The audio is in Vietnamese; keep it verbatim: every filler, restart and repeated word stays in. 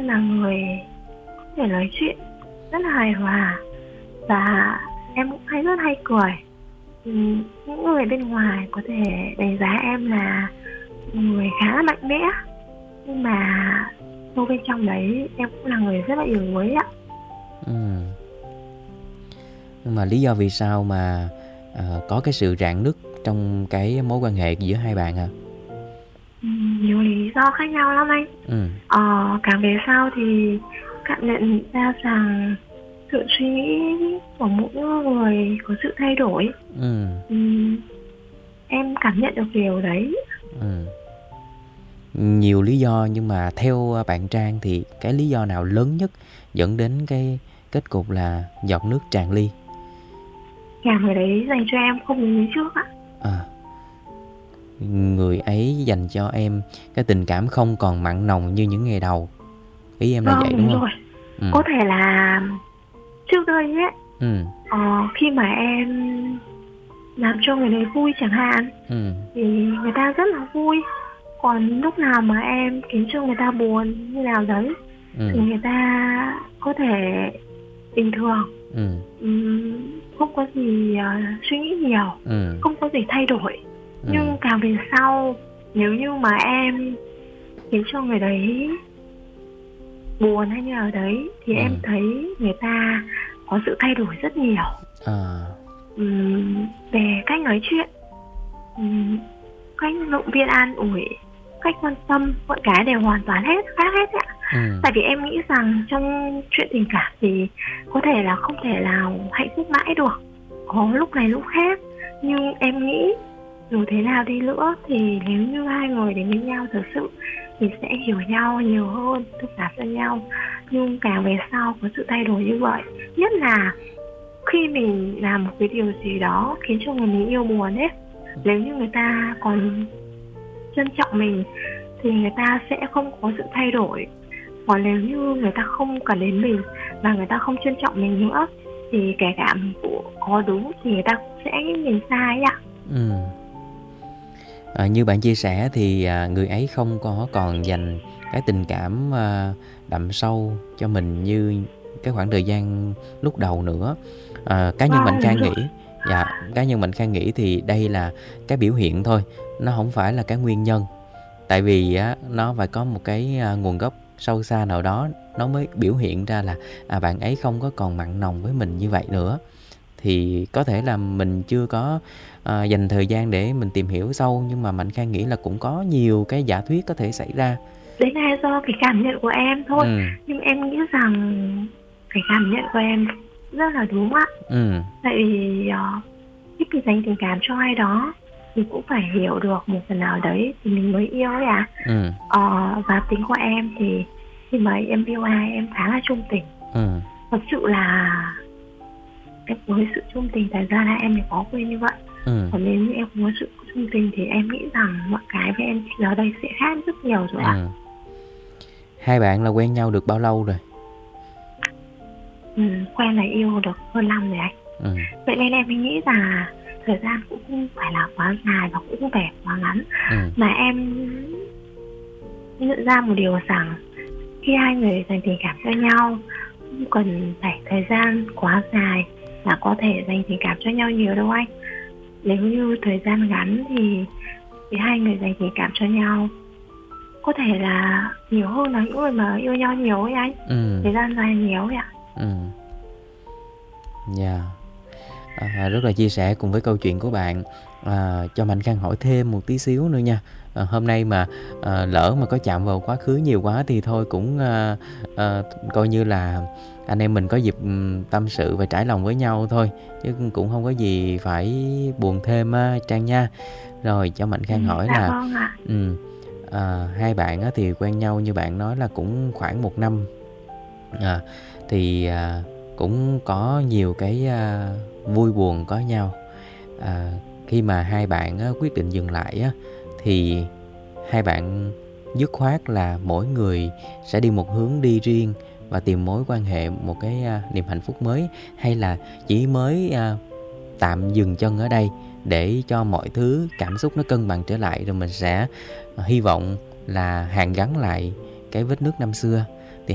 em là người có thể nói chuyện rất là hài hòa, và em cũng hay rất hay cười. Ừ, những người bên ngoài có thể đánh giá em là người khá là mạnh mẽ, nhưng mà sâu bên trong đấy em cũng là người rất là yếu đuối ạ. Ừ. Nhưng mà lý do vì sao mà à, có cái sự rạn nứt trong cái mối quan hệ giữa hai bạn à? Ừ, nhiều lý do khác nhau lắm anh. Ừ. Ờ, càng về sau thì cảm nhận ra rằng sự suy nghĩ của mỗi người có sự thay đổi. Ừ. Ừ, em cảm nhận được điều đấy. Ừ. Nhiều lý do, nhưng mà theo bạn Trang thì cái lý do nào lớn nhất dẫn đến cái kết cục là giọt nước tràn ly? Nhà người đấy dành cho em không như trước ạ. À, người ấy dành cho em cái tình cảm không còn mặn nồng như những ngày đầu. Ý em là Vâng, vậy đúng không? rồi. Ừ. Có thể là trước đây ấy, Ừ. ờ, khi mà em làm cho người đấy vui chẳng hạn, Ừ. thì người ta rất là vui. Còn lúc nào mà em khiến cho người ta buồn như nào đấy, Ừ. thì người ta có thể bình thường, Ừ. ừm, không có gì uh, suy nghĩ nhiều, Ừ. không có gì thay đổi. Ừ. Nhưng càng về sau, nếu như mà em khiến cho người đấy buồn hay như nào đấy, thì Ừ. em thấy người ta có sự thay đổi rất nhiều. À. Ừm, về cách nói chuyện, ừm, cách động viên an ủi, cách quan tâm, mọi cái đều hoàn toàn hết khác hết ạ. Ừ. Tại vì em nghĩ rằng trong chuyện tình cảm thì có thể là không thể nào hạnh phúc mãi được, có lúc này lúc khác. Nhưng em nghĩ dù thế nào đi nữa thì nếu như hai người đến với nhau thực sự thì sẽ hiểu nhau nhiều hơn, thông cảm cho nhau. Nhưng càng về sau có sự thay đổi như vậy, nhất là khi mình làm một cái điều gì đó khiến cho người mình yêu buồn ấy, nếu như người ta còn trân trọng mình thì người ta sẽ không có sự thay đổi. Còn nếu như người ta không cần đến mình và người ta không trân trọng mình nữa, thì kể cả mình có đúng thì người ta cũng sẽ nghĩ mình sai ạ. Ừ. À, như bạn chia sẻ thì à, người ấy không có còn dành cái tình cảm à, đậm sâu cho mình như cái khoảng thời gian lúc đầu nữa. À, cá nhân mình Khang nghĩ, dạ, cá nhân mình Khang nghĩ thì đây là cái biểu hiện thôi, nó không phải là cái nguyên nhân. Tại vì á, nó phải có một cái à, nguồn gốc sâu xa nào đó, nó mới biểu hiện ra là à, bạn ấy không có còn mặn nồng với mình như vậy nữa. Thì có thể là mình chưa có à, dành thời gian để mình tìm hiểu sâu, nhưng mà Mạnh Khang nghĩ là cũng có nhiều cái giả thuyết có thể xảy ra. Đấy là do cái cảm nhận của em thôi. Ừ. Nhưng em nghĩ rằng cái cảm nhận của em rất là đúng ạ. Ừ. Tại vì uh, khi mình dành tình cảm cho ai đó thì cũng phải hiểu được một phần nào đấy thì mình mới yêu ấy ạ. À. Ừ. Uh, và tính của em thì khi mà em yêu ai em khá là trung tình. Ừ. Thật sự là em với sự trung tình tại ra là em mới có quên như vậy. Ừ. Còn nếu như em không có sự trung tình thì em nghĩ rằng mọi cái với em giờ đây sẽ khác rất nhiều rồi ạ. Ừ. Hai bạn là quen nhau được bao lâu rồi? Ừ, quen là yêu được hơn năm rồi anh. Ừ. Vậy nên em mới nghĩ rằng thời gian cũng không phải là quá dài và cũng không phải quá ngắn. Ừ. Mà em nhận ra một điều rằng khi hai người dành tình cảm cho nhau không cần phải thời gian quá dài là có thể dành tình cảm cho nhau nhiều đâu anh. Nếu như thời gian ngắn thì, thì hai người dành tình cảm cho nhau có thể là nhiều hơn là những người mà yêu nhau nhiều ấy anh. Ừ. Thời gian dài nhiều ấy ạ. Ừ. Dạ. Yeah. À, rất là chia sẻ cùng với câu chuyện của bạn. À, cho Mạnh Khang hỏi thêm một tí xíu nữa nha. À, hôm nay mà à, lỡ mà có chạm vào quá khứ nhiều quá thì thôi cũng à, à, coi như là anh em mình có dịp um, tâm sự và trải lòng với nhau thôi, chứ cũng không có gì phải buồn thêm á, Trang nha. Rồi cho Mạnh Khang Ừ, hỏi dạ là vâng ạ. um, à, hai bạn á, thì quen nhau như bạn nói là cũng khoảng một năm. À, thì à, cũng có nhiều cái à, vui buồn có nhau. À, khi mà hai bạn á, quyết định dừng lại á, thì hai bạn dứt khoát là mỗi người sẽ đi một hướng đi riêng và tìm mối quan hệ, một cái à, niềm hạnh phúc mới, hay là chỉ mới à, tạm dừng chân ở đây để cho mọi thứ cảm xúc nó cân bằng trở lại, rồi mình sẽ à, hy vọng là hàn gắn lại cái vết nứt năm xưa.